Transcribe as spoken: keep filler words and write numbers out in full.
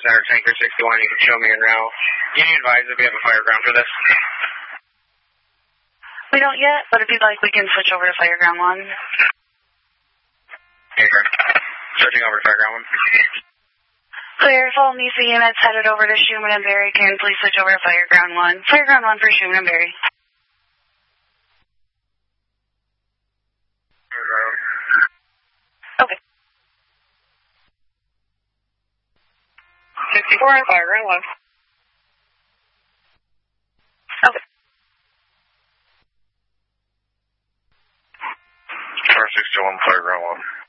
Center, Tanker sixty-one, you can show me en route. You need advise if we have a fireground for this? We don't yet, but if you'd like, we can switch over to fireground one. Tanker, switching over to fireground one. Clear, follow me, C units headed over to Schumann and Berry. Can you please switch over to fireground one? Fireground one for Schumann and Berry. Okay. sixty-four on fireground one. Okay. Car sixty-one, fireground one.